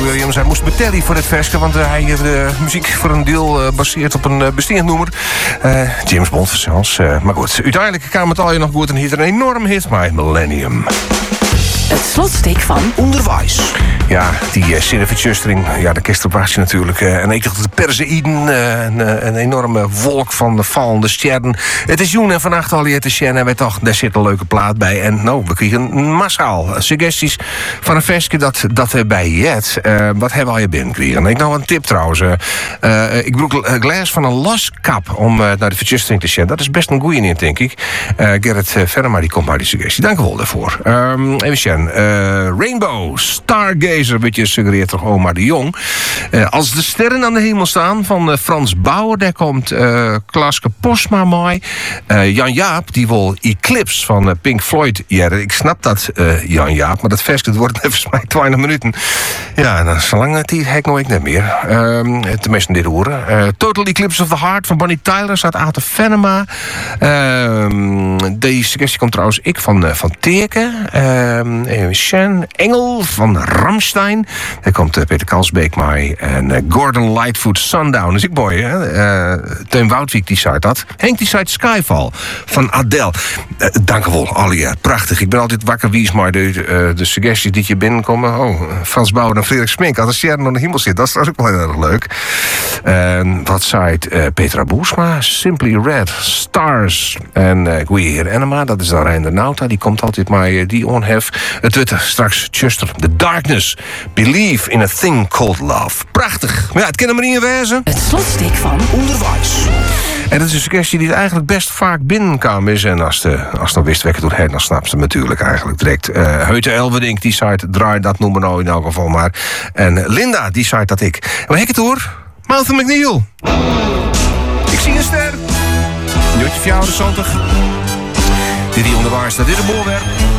Williams. Hij moest betellen voor dit versje, want hij de muziek voor een deel baseert op een bestaand nummer. James Bond zelfs. Maar goed, uiteindelijk kwam het al je nog goed en hier een enorm hit, My Millennium. Het slotstuk van Onderwijs. Ja, die Sirius-Justering, ja, de kerstopwachtje natuurlijk. En ik dacht de Perseïden, een enorme wolk van de vallende sterren. Het is Joen en vannacht al hier te Sjen en wij toch, daar zit een leuke plaat bij. En nou, we kregen massaal suggesties van een versje dat bij Jet. Wat hebben we al je binnenkregen? Ik nou een tip trouwens. Ik broek een glas van een loskap om naar de Verjustering te Sjen. Dat is best een goeie in, denk ik. Gerrit Verma, die komt maar die suggestie. Dank u wel daarvoor. Even Sjen. Rainbow, Stargazer, een beetje suggereert toch Omar de Jong. Als de sterren aan de hemel staan van Frans Bauer, daar komt Klaske Posma mooi. Jan Jaap, die wil Eclipse van Pink Floyd. Ja, ik snap dat, Jan Jaap, maar dat versje wordt volgens mij 20 minuten. Ja, dan zo lang die heb ik nooit niet meer. Tenminste dit horen. Total Eclipse of the Heart van Bonnie Tyler staat Ate Venema. Die suggestie komt trouwens van Teerke. Shen Engel van Ramstein. Daar komt Peter Kalsbeek mee. En Gordon Lightfoot Sundown. Dus ik mooi, hè? Teun Woutwijk die zei dat. Henk die zei Skyfall van Adele. Dank u wel, Alia. Prachtig. Ik ben altijd wakker wies maar de suggesties die je binnenkomen. Oh, Frans Bauer en Frederik Smink. Als de sterren aan de hemel zit, dat is ook wel heel erg leuk. Wat zei Petra Boersma? Simply Red. Stars. En goeie heer Enema. Dat is dan Reinder Nauta. Die komt altijd maar die onhef. Het witte straks Chuster. The Darkness. Believe in a thing called love. Prachtig. Maar ja, het kan er maar niet in wezen. het slotstuk van Onderwijs. En dat is een suggestie die eigenlijk best vaak binnenkwam is. En als dan wist wekken door het, dan snapt ze natuurlijk eigenlijk direct. Heute Elverdink, die site draait dat noemen nou in elk geval maar. En Linda, die site dat ik. Maar hek het hoor. Martha McNeil. Ik zie een ster. Nutje 24. Dit hier onderwijs, dat dit een bolwerk.